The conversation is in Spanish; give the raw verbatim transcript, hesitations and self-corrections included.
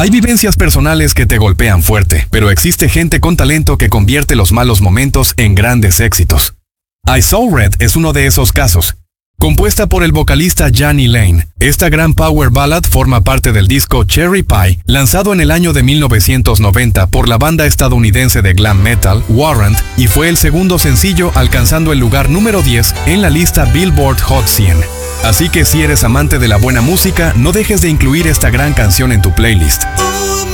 Hay vivencias personales que te golpean fuerte, pero existe gente con talento que convierte los malos momentos en grandes éxitos. I Saw Red es uno de esos casos. Compuesta por el vocalista Jani Lane, esta gran power ballad forma parte del disco Cherry Pie, lanzado en el año de mil novecientos noventa por la banda estadounidense de glam metal Warrant, y fue el segundo sencillo, alcanzando el lugar número diez en la lista Billboard Hot cien. Así que si eres amante de la buena música, no dejes de incluir esta gran canción en tu playlist.